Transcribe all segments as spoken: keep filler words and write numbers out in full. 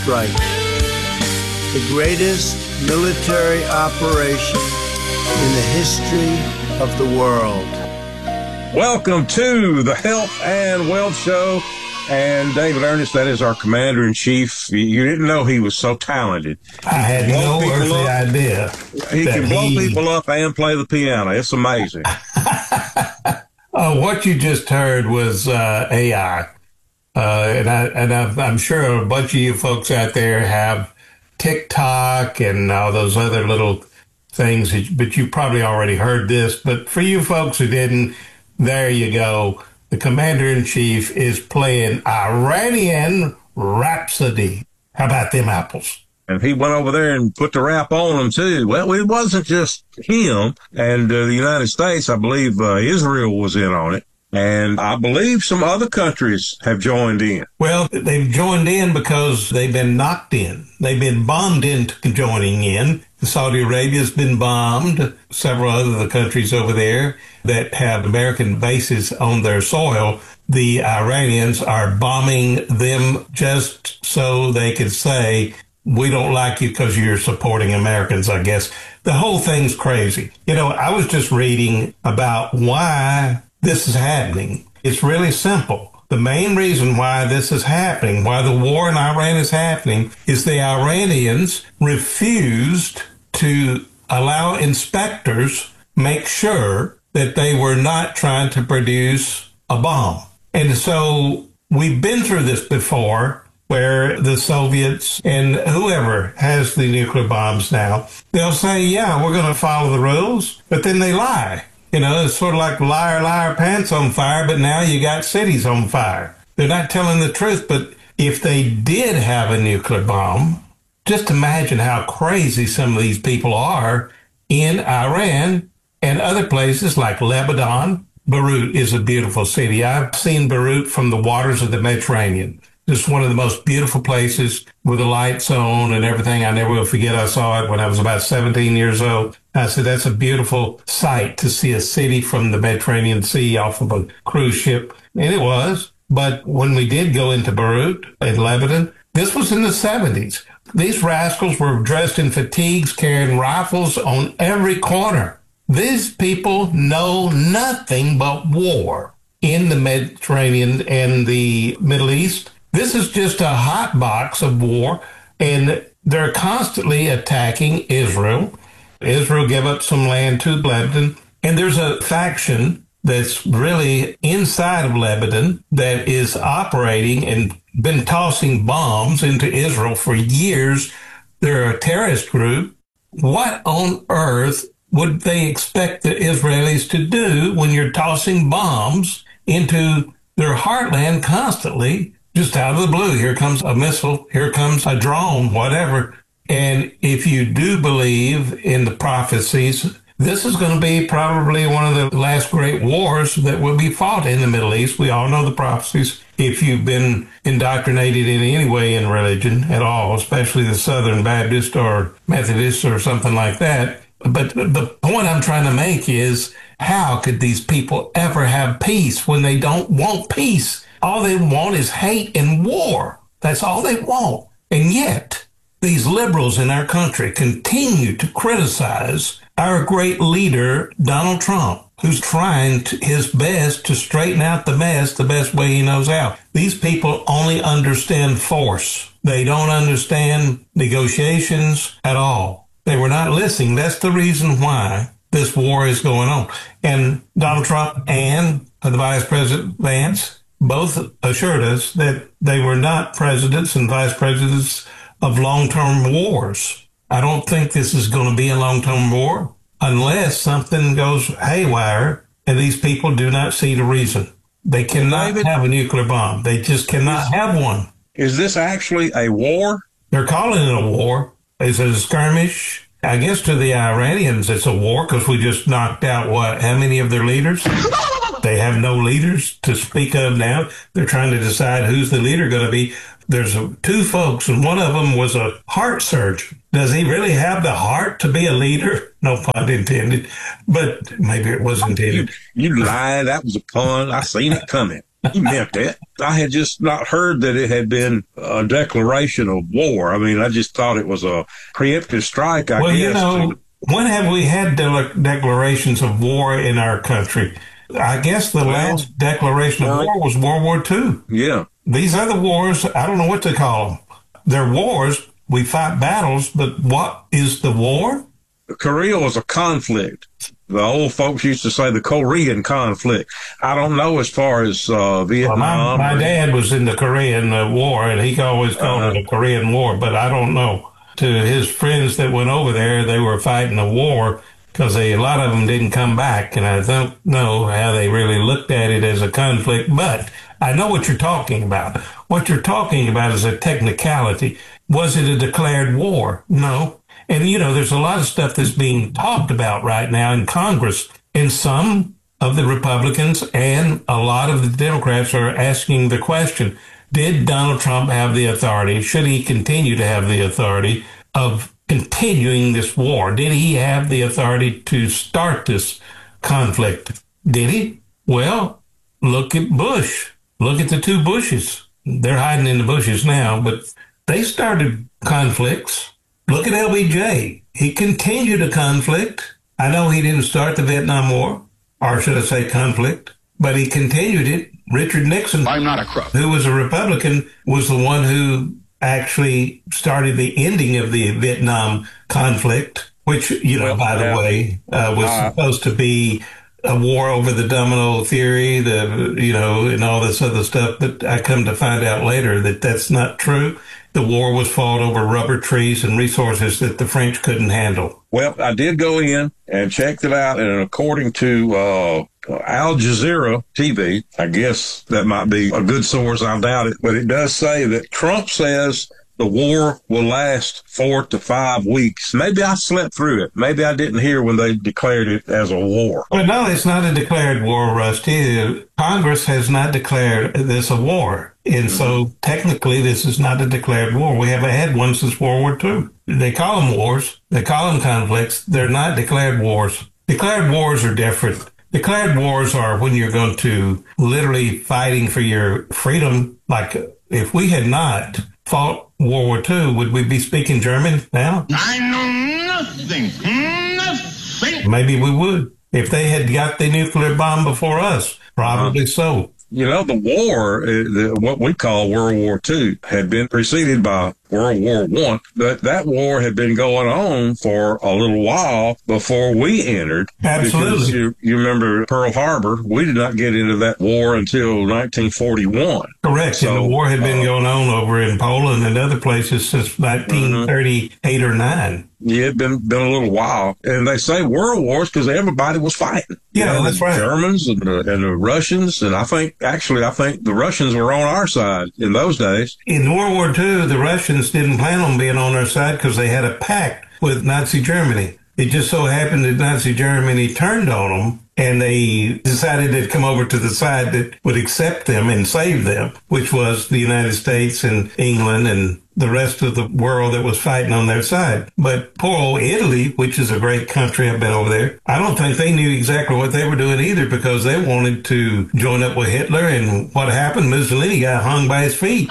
strike, the greatest military operation in the history of the world. Welcome to the Health and Wealth Show. And David Ernest, that is our Commander-in-Chief. You didn't know he was so talented. I had no earthly idea. He can blow he... people up and play the piano. It's amazing. uh, what you just heard was uh, A I. Uh, and I, and I'm, I'm sure a bunch of you folks out there have TikTok and all those other little things, but you probably already heard this. But for you folks who didn't, there you go. The Commander-in-Chief is playing Iranian Rhapsody. How about them apples? And he went over there and put the rap on them, too. Well, it wasn't just him and uh, the United States. I believe uh, Israel was in on it. And I believe some other countries have joined in. Well, they've joined in because they've been knocked in. They've been bombed into joining in. Saudi Arabia's been bombed. Several other countries over there that have American bases on their soil. The Iranians are bombing them just so they can say, we don't like you because you're supporting Americans, I guess. The whole thing's crazy. You know, I was just reading about why this is happening. It's really simple. The main reason why this is happening, why the war in Iran is happening, is the Iranians refused to allow inspectors make sure that they were not trying to produce a bomb. And so we've been through this before, where the Soviets and whoever has the nuclear bombs now, they'll say, yeah, we're going to follow the rules, but then they lie. You know, it's sort of like liar, liar, pants on fire, but now you got cities on fire. They're not telling the truth, but if they did have a nuclear bomb, just imagine how crazy some of these people are in Iran and other places like Lebanon. Beirut is a beautiful city. I've seen Beirut from the waters of the Mediterranean. It's one of the most beautiful places with the lights on and everything. I never will forget. I saw it when I was about seventeen years old. I said, that's a beautiful sight to see a city from the Mediterranean Sea off of a cruise ship. And it was. But when we did go into Beirut in Lebanon, this was in the seventies. These rascals were dressed in fatigues, carrying rifles on every corner. These people know nothing but war in the Mediterranean and the Middle East. This is just a hot box of war, and they're constantly attacking Israel. Israel gave up some land to Lebanon, and there's a faction that's really inside of Lebanon that is operating and been tossing bombs into Israel for years. They're a terrorist group. What on earth would they expect the Israelis to do when you're tossing bombs into their heartland constantly? Just out of the blue, here comes a missile, here comes a drone, whatever. And if you do believe in the prophecies, this is going to be probably one of the last great wars that will be fought in the Middle East. We all know the prophecies. If you've been indoctrinated in any way in religion at all, especially the Southern Baptist or Methodist or something like that. But the point I'm trying to make is, how could these people ever have peace when they don't want peace? All they want is hate and war. That's all they want. And yet, these liberals in our country continue to criticize our great leader, Donald Trump, who's trying to, his best to straighten out the mess the best way he knows how. These people only understand force. They don't understand negotiations at all. They were not listening. That's the reason why this war is going on. And Donald Trump and the Vice President Vance both assured us that they were not presidents and vice presidents of long-term wars. I don't think this is going to be a long-term war unless something goes haywire and these people do not see the reason. They cannot David, have a nuclear bomb. They just cannot have one. Is this actually a war? They're calling it a war. Is it a skirmish? I guess to the Iranians it's a war because we just knocked out, what, how many of their leaders? They have no leaders to speak of now. They're trying to decide who's the leader going to be. There's a, two folks, and one of them was a heart surgeon. Does he really have the heart to be a leader? No pun intended, but maybe it was intended. You, you lied. That was a pun. I seen it coming. He meant that. I had just not heard that it had been a declaration of war. I mean, I just thought it was a preemptive strike, I well, guess. you know, when have we had de- declarations of war in our country? I guess the well, last declaration of war was World War Two. Yeah. These other wars, I don't know what to call them. They're wars. We fight battles, but what is the war? Korea was a conflict. The old folks used to say the Korean conflict. I don't know as far as uh, Vietnam. Well, my, my dad was in the Korean uh, War, and he always called uh-huh. it a Korean War, but I don't know. To his friends that went over there, they were fighting a war because a lot of them didn't come back, and I don't know how they really looked at it as a conflict, but I know what you're talking about. What you're talking about is a technicality. Was it a declared war? No. And, you know, there's a lot of stuff that's being talked about right now in Congress, and some of the Republicans and a lot of the Democrats are asking the question, did Donald Trump have the authority, should he continue to have the authority of continuing this war? Did he have the authority to start this conflict? Did he? Well, look at Bush. Look at the two Bushes. They're hiding in the bushes now, but they started conflicts. Look at L B J. He continued a conflict. I know he didn't start the Vietnam War, or should I say conflict, but he continued it. Richard Nixon, I'm not a crook, who was a Republican, was the one who actually started the ending of the Vietnam conflict, which, you know, well, by the yeah. way, uh, was uh, supposed to be a war over the domino theory, the, you know, and all this other stuff. But I come to find out later that that's not true. The war was fought over rubber trees and resources that the French couldn't handle. Well, I did go in and checked it out, and according to uh, Al Jazeera T V, I guess that might be a good source, I doubt it, but it does say that Trump says the war will last four to five weeks. Maybe I slept through it. Maybe I didn't hear when they declared it as a war. Well, no, it's not a declared war, Rusty. Congress has not declared this a war. And so technically this is not a declared war. We haven't had one since World War Two. They call them wars. They call them conflicts. They're not declared wars. Declared wars are different. Declared wars are when you're going to literally fighting for your freedom. Like if we had not fought World War Two, would we be speaking German now? I know nothing. Nothing. Maybe we would. If they had got the nuclear bomb before us, probably uh-huh. so. You know, the war, the, what we call World War Two, had been preceded by World War One, but that war had been going on for a little while before we entered. Absolutely. Because you, you remember Pearl Harbor, we did not get into that war until nineteen forty-one. Correct. So, and the war had been uh, going on over in Poland and other places since nineteen thirty-eight or nine. Yeah, it been been a little while, and they say world wars because everybody was fighting. Yeah, you know, that's the right. Germans and the, and the Russians, and I think actually I think the Russians were on our side in those days. In World War Two, the Russians didn't plan on being on our side because they had a pact with Nazi Germany. It just so happened that Nazi Germany turned on them, and they decided to come over to the side that would accept them and save them, which was the United States and England and the rest of the world that was fighting on their side. But poor old Italy, which is a great country, I've been over there, I don't think they knew exactly what they were doing either because they wanted to join up with Hitler, and what happened, Mussolini got hung by his feet.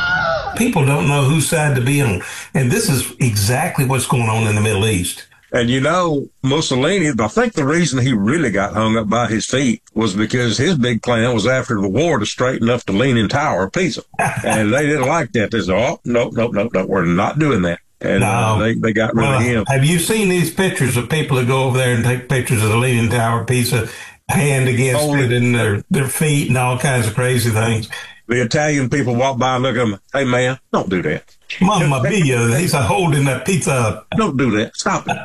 People don't know whose side to be on. And this is exactly what's going on in the Middle East. And you know, Mussolini, I think the reason he really got hung up by his feet was because his big plan was after the war to straighten up the Leaning Tower of Pisa. And they didn't like that. They said, oh, no, no, no, no, we're not doing that. And no. uh, they, they got rid well, of him. Have you seen these pictures of people that go over there and take pictures of the Leaning Tower of Pisa, hand against oh, it and their, their feet and all kinds of crazy things? The Italian people walk by and look at them, hey, man, don't do that. Mamma mia, he's holding that pizza up. Don't do that. Stop it.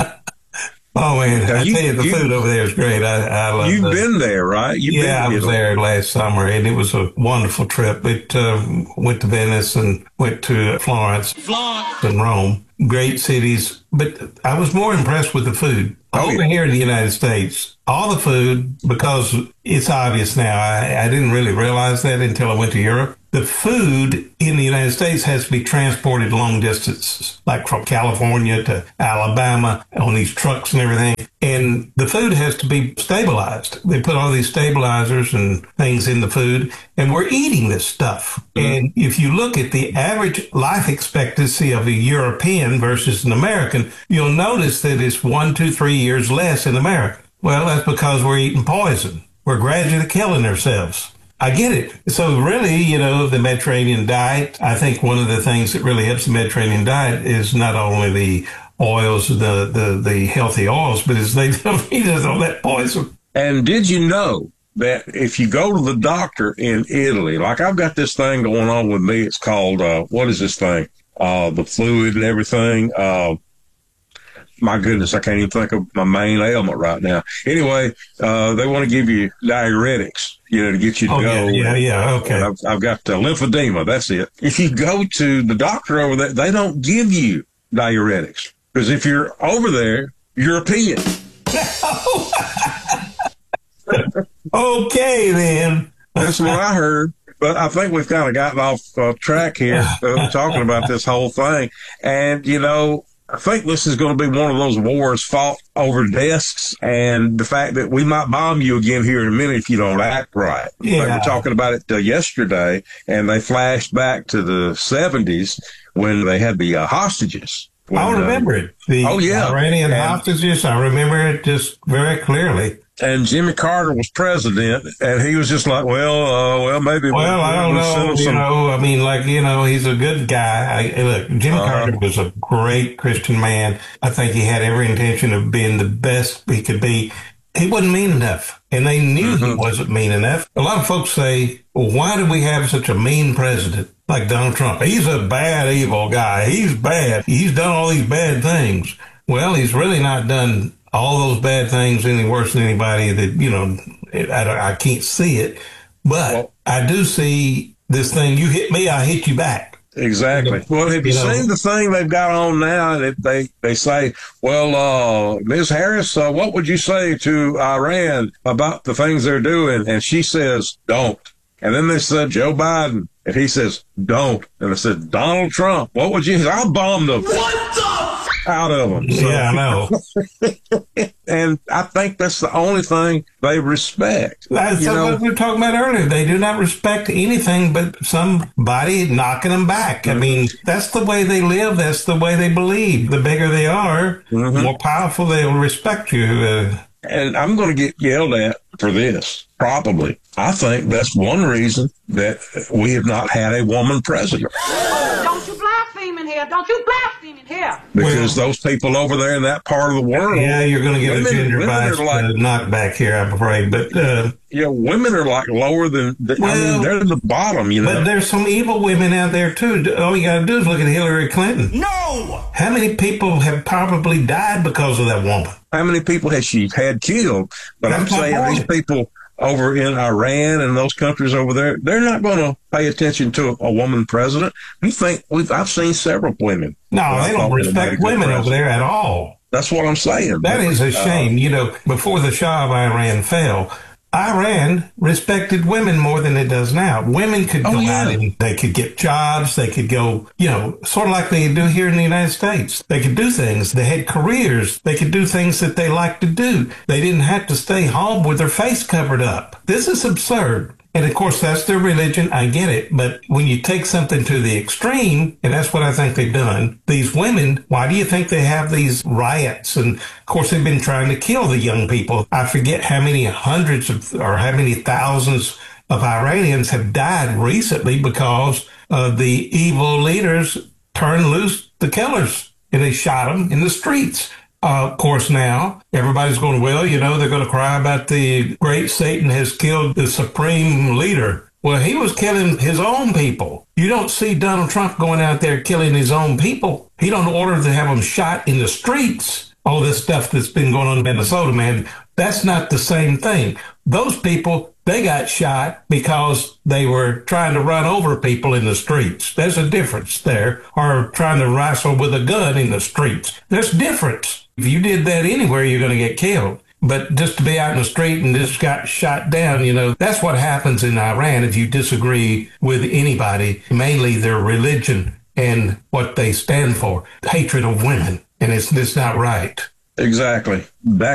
Oh, man, now, I you, tell you, the you, food over there is great. I, I love You've it. been there, right? You've yeah, been I was there last summer, and it was a wonderful trip. It uh, went to Venice and went to Florence, Florence and Rome. Great cities, but I was more impressed with the food. Oh, over yeah. here in the United States, all the food, because it's obvious now, I, I didn't really realize that until I went to Europe. the food in the United States has to be transported long distances, like from California to Alabama on these trucks and everything. And the food has to be stabilized. They put all these stabilizers and things in the food, and we're eating this stuff. Mm-hmm. And if you look at the average life expectancy of a European versus an American, you'll notice that it's one, two, three years less in America. Well, that's because we're eating poison. We're gradually killing ourselves. I get it. So really, you know, the Mediterranean diet, I think one of the things that really helps the Mediterranean diet is not only the oils, the, the, the healthy oils, but is they don't eat all that poison. And did you know that if you go to the doctor in Italy, like I've got this thing going on with me, it's called, uh, what is this thing? Uh, the fluid and everything. Uh, my goodness, I can't even think of my main ailment right now. Anyway, uh, they want to give you diuretics, you know, to get you to oh, go. Yeah, yeah, yeah. Okay. I've, I've got uh, lymphedema. That's it. If you go to the doctor over there, they don't give you diuretics because if you're over there, European. Okay, then. That's what I heard. But I think we've kind of gotten off uh, track here uh, talking about this whole thing. And, you know, I think this is going to be one of those wars fought over desks and the fact that we might bomb you again here in a minute if you don't act right. Yeah. We were talking about it uh, yesterday, and they flashed back to the seventies when they had the uh, hostages. When, I remember uh, it. The oh, yeah. Iranian and, hostages, I remember it just very clearly. And Jimmy Carter was president, and he was just like, well, uh, well, maybe. Well, we'll, I don't we'll know. You some... know, I mean, like, you know, he's a good guy. I, look, Jimmy uh-huh. Carter was a great Christian man. I think he had every intention of being the best he could be. He wasn't mean enough, and they knew mm-hmm. he wasn't mean enough. A lot of folks say, well, why do we have such a mean president like Donald Trump? He's a bad, evil guy. He's bad. He's done all these bad things. Well, he's really not done all those bad things any worse than anybody that, you know, I, I can't see it. But well, I do see this thing. You hit me, I hit you back. Exactly. Well, have you, you seen know, the thing they've got on now that they, they say, well, uh, Miz Harris, uh, what would you say to Iran about the things they're doing? And she says, don't. And then they said, Joe Biden. And he says, don't. And they said, Donald Trump. What would you say? I'll bomb them. What the? Out of them. So. Yeah, I know. And I think that's the only thing they respect. That's you know? what we were talking about earlier. They do not respect anything but somebody knocking them back. I mean, that's the way they live. That's the way they believe. The bigger they are, mm-hmm. the more powerful they'll respect you. Uh, and I'm going to get yelled at for this, probably. I think that's one reason that we have not had a woman president. Don't you blaspheme in here. Don't you blaspheme in here. Because well, those people over there in that part of the world. Yeah, you're going to get women, a gender bias like, knockback here, I'm afraid. But, uh, yeah, women are like lower than, the, well, I mean, they're at the bottom, you know. But there's some evil women out there, too. All you got to do is look at Hillary Clinton. No! How many people have probably died because of that woman? How many people has she had killed? But That's I'm saying point. These people over in Iran and those countries over there, they're not going to pay attention to a, a woman president. You think we've? I've seen several women. No, they don't respect women over there at all. That's what I'm saying. That is a shame. Uh, you know, before the Shah of Iran fell, Iran respected women more than it does now. Women could go oh, yeah. out and they could get jobs. They could go, you know, sort of like they do here in the United States. They could do things. They had careers. They could do things that they like to do. They didn't have to stay home with their face covered up. This is absurd. And, of course, that's their religion. I get it. But when you take something to the extreme, and that's what I think they've done, these women, why do you think they have these riots? And, of course, they've been trying to kill the young people. I forget how many hundreds of or how many thousands of Iranians have died recently because uh, the evil leaders turned loose the killers, and they shot them in the streets. Uh, of course, now everybody's going, well, you know, they're going to cry about the great Satan has killed the supreme leader. Well, he was killing his own people. You don't see Donald Trump going out there killing his own people. He don't order to have them shot in the streets. All this stuff that's been going on in Minnesota, man, that's not the same thing. Those people, they got shot because they were trying to run over people in the streets. There's a difference there. Or trying to wrestle with a gun in the streets. There's a difference. If you did that anywhere, you're going to get killed. But just to be out in the street and just got shot down, you know, that's what happens in Iran if you disagree with anybody, mainly their religion and what they stand for, hatred of women. And it's, it's not right. Exactly. Back